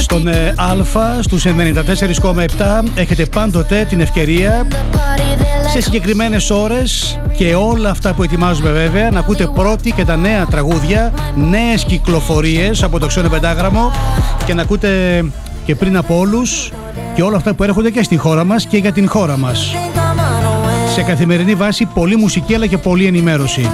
στον Α, στους 94,7 έχετε πάντοτε την ευκαιρία σε συγκεκριμένες ώρες και όλα αυτά που ετοιμάζουμε βέβαια να ακούτε πρώτοι και τα νέα τραγούδια, νέες κυκλοφορίες από το Ξένο Πεντάγραμμο και να ακούτε και πριν από όλους και όλα αυτά που έρχονται και στη χώρα μας και για την χώρα μας. Σε καθημερινή βάση πολλή μουσική αλλά και πολλή ενημέρωση.